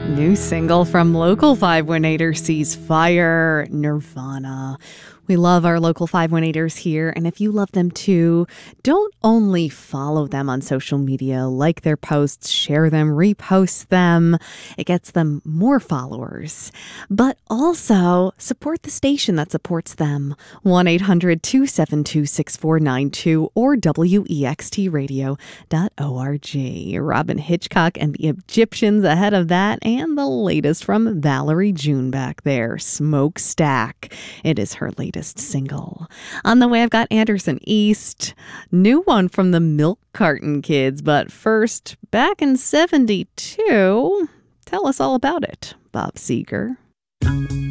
New single from Local 518er Sees Fire, Nirvana. We love our Local 518ers here, and if you love them too, don't only follow them on social media, like their posts, share them, repost them. It gets them more followers. But also support the station that supports them. 1-800-272-6492 or wextradio.org. Robin Hitchcock and the Egyptians ahead of that, and the latest from Valerie June back there, Smokestack. It is her latest single. On the way, I've got Anderson East, new one from the Milk Carton Kids. But first, back in 72, tell us all about it, Bob Seger.